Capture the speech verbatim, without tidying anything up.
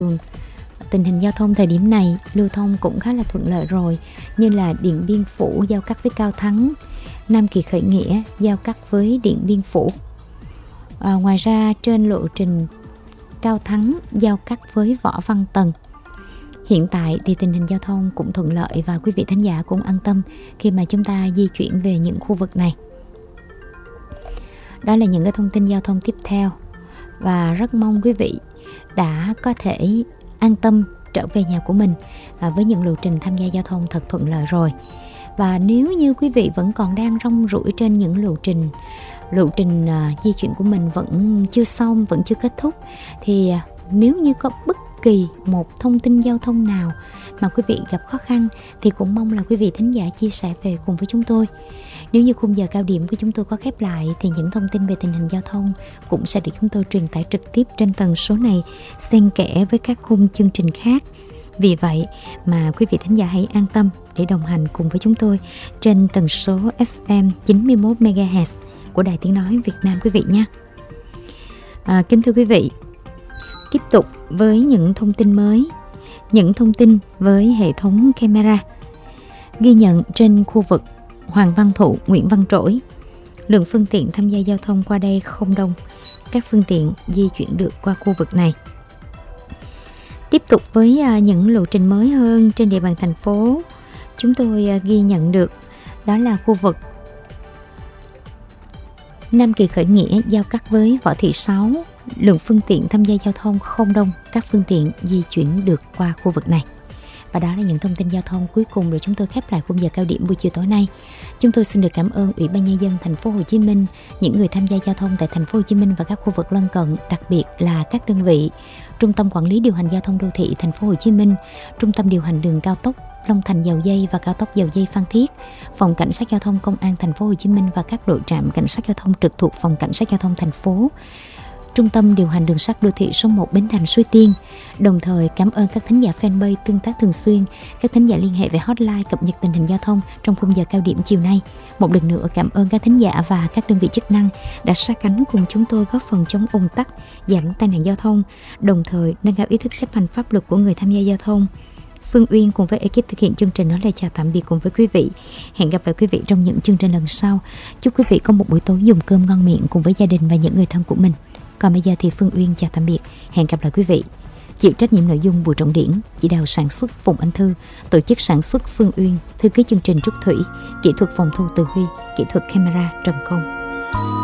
Tình hình giao thông thời điểm này lưu thông cũng khá là thuận lợi rồi, như là Điện Biên Phủ giao cắt với Cao Thắng, Nam Kỳ Khởi Nghĩa giao cắt với Điện Biên Phủ. À, ngoài ra trên lộ trình Cao Thắng giao cắt với Võ Văn Tần. Hiện tại thì tình hình giao thông cũng thuận lợi và quý vị thính giả cũng an tâm khi mà chúng ta di chuyển về những khu vực này. Đó là những cái thông tin giao thông tiếp theo, và rất mong quý vị đã có thể an tâm trở về nhà của mình à, với những lộ trình tham gia giao thông thật thuận lợi rồi. Và nếu như quý vị vẫn còn đang rong ruổi trên những lộ trình lộ trình à, di chuyển của mình vẫn chưa xong, vẫn chưa kết thúc, thì à, nếu như có bất kỳ một thông tin giao thông nào mà quý vị gặp khó khăn thì cũng mong là quý vị thính giả chia sẻ về cùng với chúng tôi. Nếu như khung giờ cao điểm của chúng tôi có khép lại thì những thông tin về tình hình giao thông cũng sẽ được chúng tôi truyền tải trực tiếp trên tần số này, xen kẽ với các khung chương trình khác. Vì vậy mà quý vị thính giả hãy an tâm để đồng hành cùng với chúng tôi trên tần số ép em chín mươi mốt mê ga héc của Đài Tiếng Nói Việt Nam quý vị nhé. À, kính thưa quý vị, tiếp tục với những thông tin mới, những thông tin với hệ thống camera ghi nhận trên khu vực Hoàng Văn Thụ, Nguyễn Văn Trỗi. Lượng phương tiện tham gia giao thông qua đây không đông, các phương tiện di chuyển được qua khu vực này. Tiếp tục với những lộ trình mới hơn trên địa bàn thành phố, chúng tôi ghi nhận được đó là khu vực Nam Kỳ Khởi Nghĩa giao cắt với Võ Thị Sáu. Lượng phương tiện tham gia giao thông không đông, các phương tiện di chuyển được qua khu vực này. Và đó là những thông tin giao thông cuối cùng để chúng tôi khép lại khung giờ cao điểm buổi chiều tối nay. Chúng tôi xin được cảm ơn Ủy ban Nhân dân thành phố Hồ Chí Minh, những người tham gia giao thông tại thành phố Hồ Chí Minh và các khu vực lân cận, đặc biệt là các đơn vị Trung tâm Quản lý điều hành giao thông đô thị thành phố Hồ Chí Minh, Trung tâm điều hành đường cao tốc Long Thành Dầu Dây và cao tốc Dầu Dây Phan Thiết, Phòng Cảnh sát giao thông Công an thành phố Hồ Chí Minh và các đội trạm cảnh sát giao thông trực thuộc Phòng Cảnh sát giao thông thành phố, Trung tâm điều hành đường sắt đô thị số một Bến Thành Suối Tiên. Đồng thời cảm ơn các thính giả fanpage tương tác thường xuyên, các thính giả liên hệ về hotline cập nhật tình hình giao thông trong khung giờ cao điểm chiều nay. Một lần nữa cảm ơn các thính giả và các đơn vị chức năng đã sát cánh cùng chúng tôi góp phần chống ùn tắc, giảm tai nạn giao thông, đồng thời nâng cao ý thức chấp hành pháp luật của người tham gia giao thông. Phương Uyên cùng với ekip thực hiện chương trình nói lời chào tạm biệt cùng với quý vị. Hẹn gặp lại quý vị trong những chương trình lần sau. Chúc quý vị có một buổi tối dùng cơm ngon miệng cùng với gia đình và những người thân của mình. Còn bây giờ thì Phương Uyên chào tạm biệt. Hẹn gặp lại quý vị. Chịu trách nhiệm nội dung Bùi Trọng Điển, chỉ đạo sản xuất Phùng Anh Thư, tổ chức sản xuất Phương Uyên, thư ký chương trình Trúc Thủy, kỹ thuật phòng thu Từ Huy, kỹ thuật camera Trần Công.